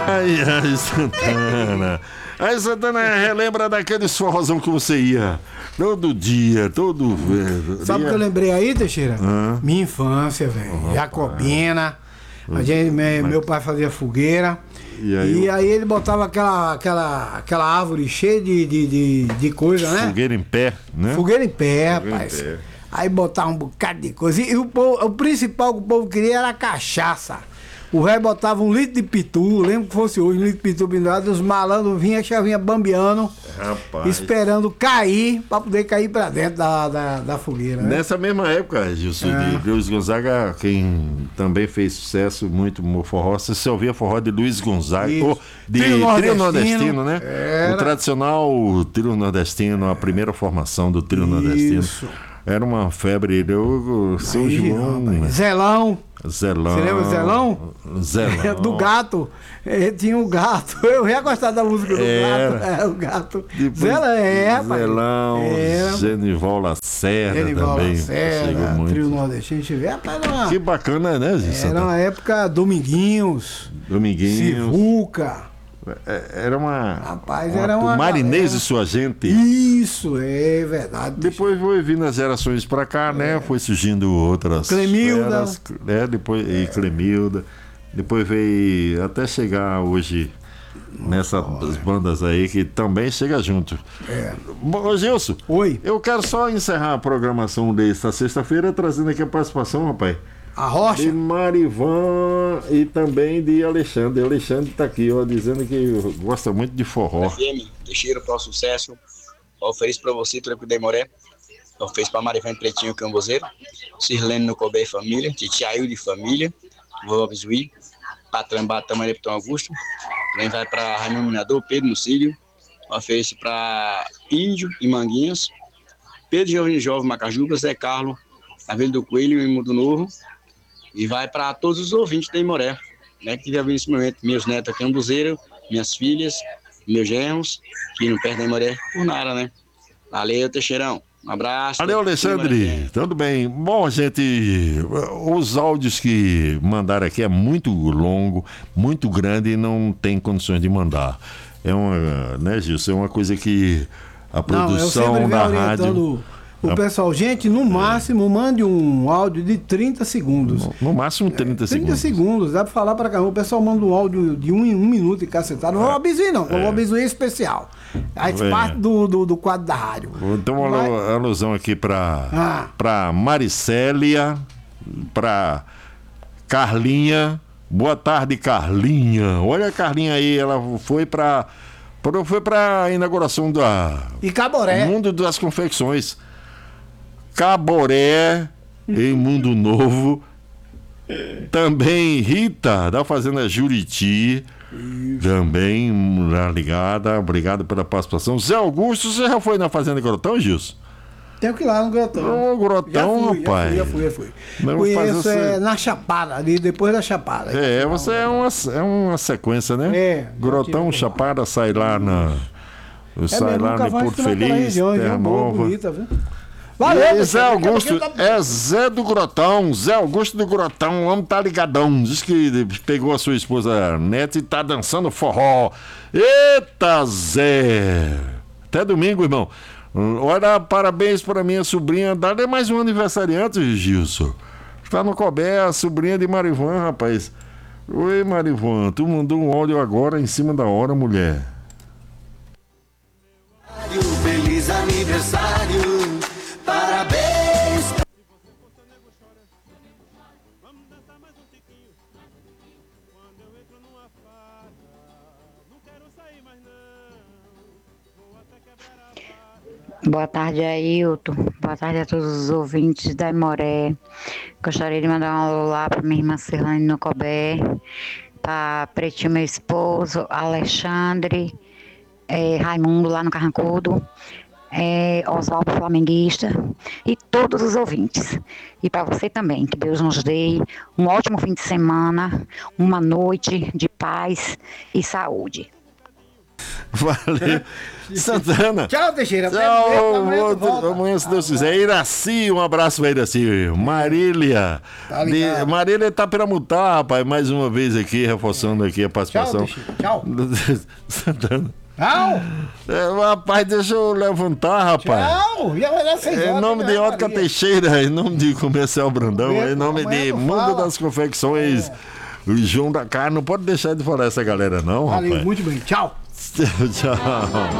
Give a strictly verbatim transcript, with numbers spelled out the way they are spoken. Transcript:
Ai, ai, Santana. Aí, Santana, relembra daqueles forrozão que você ia todo dia, todo... Sabe o que eu lembrei aí, Teixeira? Ah. Minha infância, velho. Oh, Jacobina. A gente, meu, meu pai fazia fogueira. E aí, e aí ele botava aquela, aquela, aquela árvore cheia de, de, de, de coisa, né? Fogueira em pé, né? Fogueira em pé, Fogueira rapaz. Em pé. Aí botava um bocado de coisa. E o, povo, o principal que o povo queria era a cachaça. O velho botava um litro de pitu, lembro que fosse hoje, um litro de pitu pendurado, os malandros vinham, já vinha bambeando, rapaz, esperando cair, pra poder cair pra dentro da, da, da fogueira. Né? Nessa mesma época, Gilson, é. de Luiz Gonzaga, quem também fez sucesso muito no forró, você ouvia forró de Luiz Gonzaga, ou de trio nordestino, trio nordestino né? Era... O tradicional trio nordestino, a primeira formação do trio Isso. nordestino. Era uma febre, o seu Aí, João... Rapaz. Zelão. Zelão. Você lembra do Zelão? Zelão. Do gato. Ele tinha um gato. Eu ia gostar da música do Era. gato. É, o gato. Zelão, é, rapaz. Zelão, Era. Genival Lacerda Genival também. Lacerda, trio nordestino. Rapaz, uma... Que bacana, né, Gilson? Era uma época Dominguinhos. Dominguinhos. Sivuca. Era uma. Rapaz, era uma. Marinês e sua gente. Isso, é verdade. Depois foi vindo as gerações pra cá, é. né? Foi surgindo outras. Clemilda. Eras, né? Depois, é. E Clemilda. Depois veio até chegar hoje nessas bandas aí que também chega junto. É. Bom, Gilson. Oi. Eu quero só encerrar a programação desta sexta-feira trazendo aqui a participação, rapaz. A Rocha? De Marivan e também de Alexandre. Alexandre está aqui, ó, dizendo que gosta muito de forró. F M, Teixeira para o sucesso. Ofereço para você, Treco de Moré. Ofereço para Marivan Pretinho Cambozeiro. Sirlene no Cobé Família. Titiail de Família. Vovó Bizuí. Patrambá, Tamanho Leptão Augusto. Também vai para Raimundo Minador, Pedro Nucílio. Ofereço para Índio e Manguinhos. Pedro Jovem Jovem Macajuba, Zé Carlos, a Vila do Coelho e Mundo Novo. E vai para todos os ouvintes da Imoré, né, que estiver vendo nesse momento, meus netos aqui em Cambuzeiro, minhas filhas, meus genros, que não perdem a Imoré por nada, né? Valeu, Teixeirão. Um abraço. Valeu, Alexandre. Tudo bem. Bom, gente, os áudios que mandaram aqui é muito longo, muito grande e não tem condições de mandar. É uma, né, Gilson? É uma coisa que a produção da rádio... O pessoal, gente, no máximo, mande um áudio de trinta segundos. No, no máximo trinta segundos. trinta segundos, dá pra falar pra cá. O pessoal manda um áudio de um em um minuto e cacetado. Não vou abizuir, não. Não vou abizuir especial. Aí é. parte do, do, do quadro da rádio. Então, uma Vai... alusão aqui pra, ah. pra Maricélia, pra Carlinha. Boa tarde, Carlinha. Olha a Carlinha aí, ela foi pra, foi pra inauguração da... E Caboré. Mundo das Confecções. Caboré, em Mundo Novo. Também Rita, da Fazenda Juriti. Isso. Também ligada. Obrigado pela participação. Zé Augusto, você já foi na Fazenda Grotão, Gilson? Tenho que ir lá no Grotão. No Grotão, já fui, rapaz. Já fui, já fui. Já fui. Conheço é, na Chapada, ali depois da Chapada. É, você é uma, é uma sequência, né? É. Grotão, Chapada, sai lá na... É sai mesmo, lá no Porto Feliz, região, Terra Nova. Bonita, viu? Valeu, e Zé Augusto, é Zé do Grotão, Zé Augusto do Grotão, o homem tá ligadão. Diz que pegou a sua esposa Neta e tá dançando forró. Eita, Zé! Até domingo, irmão. Olha, parabéns para minha sobrinha. Dá mais um aniversariante, Gilson. Tá no Cobé, a sobrinha de Marivan, rapaz. Oi, Marivan, tu mandou um áudio agora em cima da hora, mulher. Feliz aniversário. Parabéns. Boa tarde, Ailton. Boa tarde a todos os ouvintes da Imoré. Gostaria de mandar um alô lá para minha irmã Serlane no Cobé, para Pretinho, meu esposo, Alexandre, é, Raimundo lá no Carrancudo, é, Oswaldo Flamenguista e todos os ouvintes. E para você também, que Deus nos dê um ótimo fim de semana, uma noite de paz e saúde. Valeu. Santana. Tchau, Teixeira. Até Tchau, amanhã tu outro- volta. amanhã, se Deus quiser. Iraci, um abraço pra Iraci. Marília. Tá de, ligado. Marília tá pela mutar, rapaz. Mais uma vez aqui, reforçando aqui a Tchau, participação. Teixeira. Tchau. Santana. Tchau. É, rapaz, deixa eu levantar, rapaz. Tchau. Já vai dar seis horas. Em nome né, de Ótica Maria? Teixeira, em nome de Comercial Brandão, em nome Amanhã de tu Mundo fala. das Confecções, o João da Carne, não pode deixar de falar essa galera, não, Valeu, rapaz. muito bem. Tchau. Tchau.